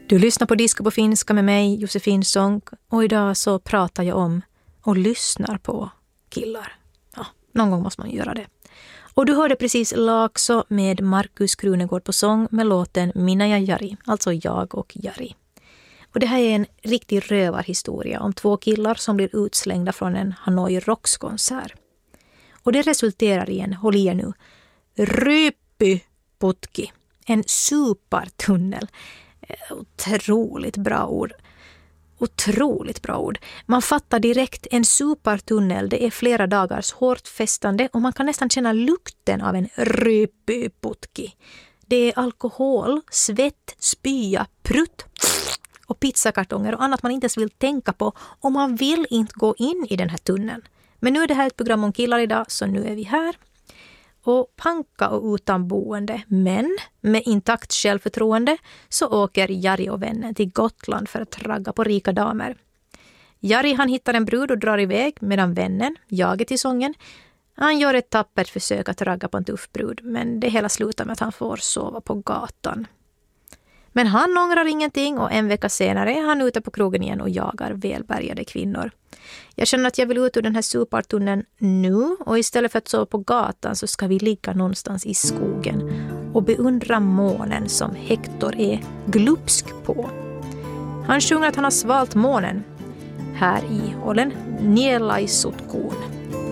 Du lyssnar på Disco på finska med mig, Josefin Sonck, och idag så pratar jag om och lyssnar på killar. Ja, någon gång måste man göra det. Och du hörde precis Laakso med Markus Krunegård på sång med låten Minä ja Jari, alltså jag och Jari. Och det här är en riktig rövarhistoria om två killar som blir utslängda från en Hanoi Rocks-konsert. Och det resulterar i en, håll i er nu, ryppyputki, en supertunnel. Otroligt bra ord. Otroligt bra ord. Man fattar direkt, en supertunnel, det är flera dagars hårt festande och man kan nästan känna lukten av en ryppyputki. Det är alkohol, svett, spya, prutt och pizzakartonger och annat man inte ens vill tänka på, och man vill inte gå in i den här tunneln. Men nu är det här ett program om killar idag, så nu är vi här. Och panka och utan boende, men med intakt självförtroende, så åker Jari och vännen till Gotland för att ragga på rika damer. Jari, han hittar en brud och drar iväg, medan vännen, jaget i sången, han gör ett tappert försök att ragga på en tuff brud, men det hela slutar med att han får sova på gatan. Men han ångrar ingenting, och en vecka senare är han ute på krogen igen och jagar välbärgade kvinnor. Jag känner att jag vill ut ur den här supertunneln nu, och istället för att sova på gatan så ska vi ligga någonstans i skogen och beundra månen som Hector är glupsk på. Han sjunger att han har svalt månen här i Olen Nielaissut kuun.